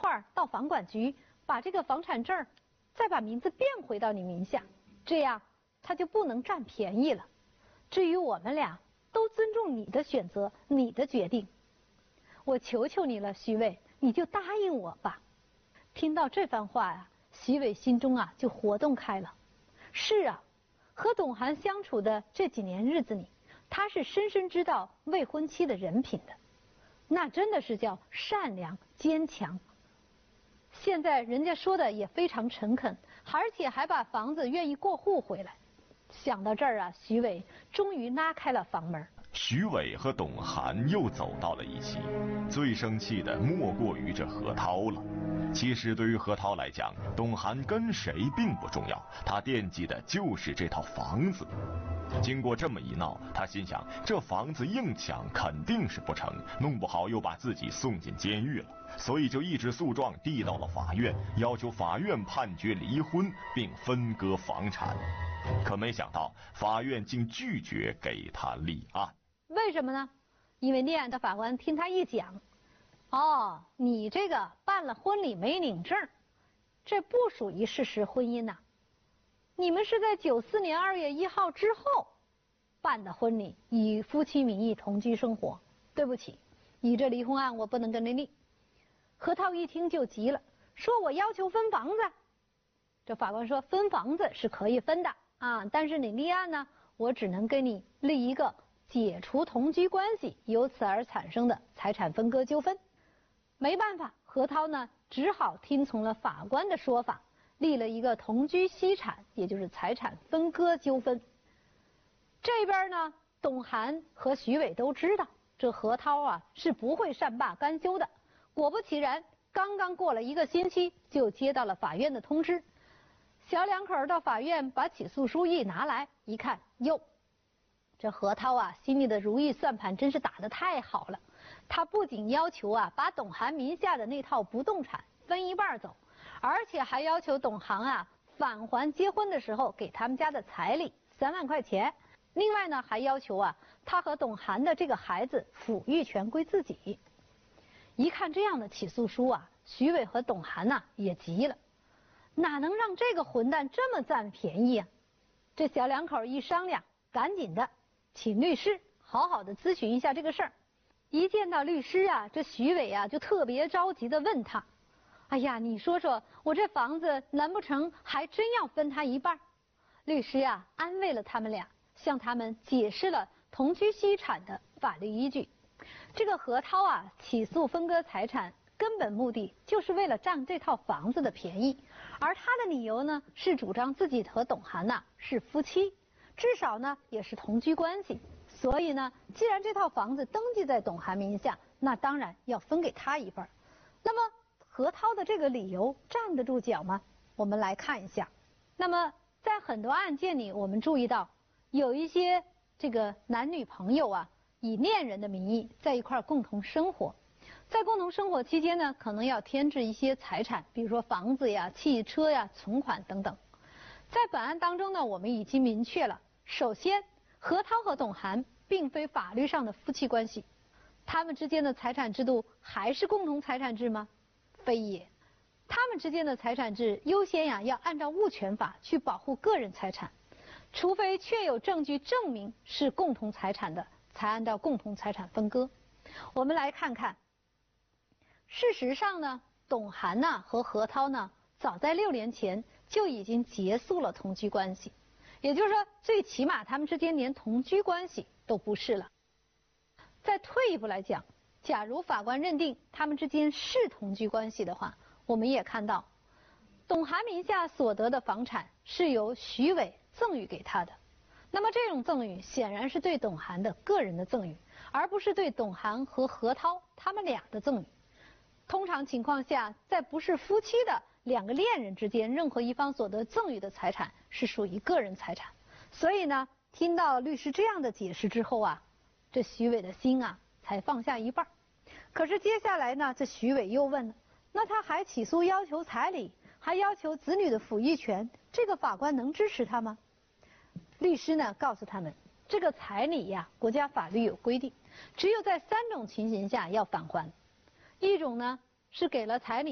块儿到房管局把这个房产证再把名字变回到你名下，这样他就不能占便宜了。至于我们俩，都尊重你的选择，你的决定。我求求你了，徐伟，你就答应我吧。听到这番话呀，徐伟心中就活动开了。是啊，和董涵相处的这几年日子里，他是深深知道未婚妻的人品的，那真的是叫善良坚强。现在人家说的也非常诚恳，而且还把房子愿意过户回来。想到这儿徐伟终于拉开了房门。 徐伟和董涵又走到了一起，最生气的莫过于这何涛了。其实对于何涛来讲，董涵跟谁并不重要，他惦记的就是这套房子。经过这么一闹，他心想这房子硬抢肯定是不成，弄不好又把自己送进监狱了，所以就一纸诉状递到了法院，要求法院判决离婚并分割房产。可没想到法院竟拒绝给他立案。 为什么呢？因为立案的法官听他一讲，你这个办了婚礼没领证，这不属于事实婚姻呐。你们是在94年2月1号之后办的婚礼，以夫妻名义同居生活。对不起，你这离婚案我不能跟你立。何涛一听就急了，说我要求分房子。这法官说分房子是可以分的但是你立案呢，我只能给你立一个解除同居关系由此而产生的财产分割纠纷。没办法，何涛呢只好听从了法官的说法，立了一个同居析产，也就是财产分割纠纷。这边呢，董涵和徐伟都知道这何涛是不会善罢甘休的。果不其然，刚刚过了1个星期，就接到了法院的通知。小两口到法院把起诉书一拿来，一看，哟，这何涛心里的如意算盘真是打得太好了。他不仅要求把董涵名下的那套不动产分一半走，而且还要求董涵返还结婚的时候给他们家的彩礼3万块钱。另外呢，还要求他和董涵的这个孩子抚育权归自己。一看这样的起诉书徐伟和董涵也急了。哪能让这个混蛋这么占便宜这小两口一商量，赶紧的请律师好好的咨询一下这个事儿。一见到律师这徐伟就特别着急的问他，哎呀，你说说我这房子难不成还真要分他一半？律师安慰了他们俩，向他们解释了同居析产的法律依据。这个何涛起诉分割财产根本目的就是为了占这套房子的便宜，而他的理由呢是主张自己和董涵是夫妻，至少呢也是同居关系。所以呢，既然这套房子登记在董涵名下，那当然要分给他一半。那么何涛的这个理由站得住脚吗？我们来看一下。那么在很多案件里，我们注意到有一些这个男女朋友以恋人的名义在一块共同生活。在共同生活期间呢，可能要添置一些财产，比如说房子汽车存款等等。在本案当中呢，我们已经明确了，首先何涛和董涵并非法律上的夫妻关系，他们之间的财产制度还是共同财产制吗？非也。他们之间的财产制优先要按照物权法去保护个人财产，除非确有证据证明是共同财产的，才按照共同财产分割。我们来看看。事实上呢，董涵和何涛早在6年前就已经结束了同居关系，也就是说，最起码他们之间连同居关系都不是了。再退一步来讲，假如法官认定他们之间是同居关系的话，我们也看到，董涵名下所得的房产是由徐伟赠与给他的，那么这种赠与显然是对董涵的个人的赠与，而不是对董涵和何涛他们俩的赠与。通常情况下，在不是夫妻的2个恋人之间，任何一方所得赠与的财产是属于个人财产。所以呢，听到律师这样的解释之后这徐伟的心才放下一半。可是接下来呢，这徐伟又问了，那他还起诉要求彩礼，还要求子女的抚育权，这个法官能支持他吗？律师呢告诉他们，这个彩礼国家法律有规定，只有在3种情形下要返还。一种呢是给了彩礼